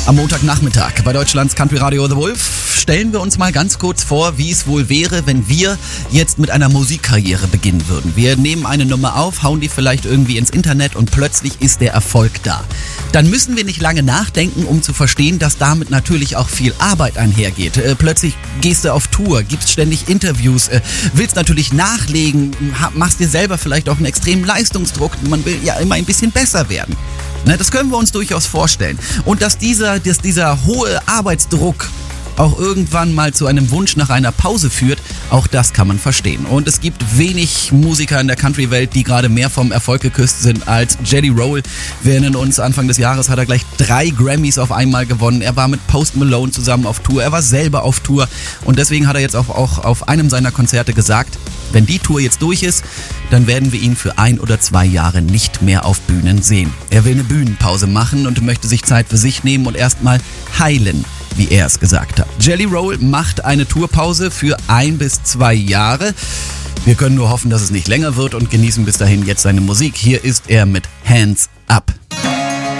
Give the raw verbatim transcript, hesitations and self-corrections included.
Am Montagnachmittag bei Deutschlands Country Radio The Wolf stellen wir uns mal ganz kurz vor, wie es wohl wäre, wenn wir jetzt mit einer Musikkarriere beginnen würden. Wir nehmen eine Nummer auf, hauen die vielleicht irgendwie ins Internet und plötzlich ist der Erfolg da. Dann müssen wir nicht lange nachdenken, um zu verstehen, dass damit natürlich auch viel Arbeit einhergeht. Äh, plötzlich gehst du auf Tour, gibst ständig Interviews, äh, willst natürlich nachlegen, machst dir selber vielleicht auch einen extremen Leistungsdruck. Man will ja immer ein bisschen besser werden. Ne, das können wir uns durchaus vorstellen. Und dass dieser, dass dieser hohe Arbeitsdruck auch irgendwann mal zu einem Wunsch nach einer Pause führt, auch das kann man verstehen. Und es gibt wenig Musiker in der Country-Welt, die gerade mehr vom Erfolg geküsst sind als Jelly Roll. Wir erinnern uns, Anfang des Jahres hat er gleich drei Grammys auf einmal gewonnen. Er war mit Post Malone zusammen auf Tour, er war selber auf Tour und deswegen hat er jetzt auch, auch auf einem seiner Konzerte gesagt, wenn die Tour jetzt durch ist, dann werden wir ihn für ein oder zwei Jahre nicht mehr auf Bühnen sehen. Er will eine Bühnenpause machen und möchte sich Zeit für sich nehmen und erstmal heilen, wie er es gesagt hat. Jelly Roll macht eine Tourpause für ein bis zwei Jahre. Wir können nur hoffen, dass es nicht länger wird und genießen bis dahin jetzt seine Musik. Hier ist er mit Hands Up.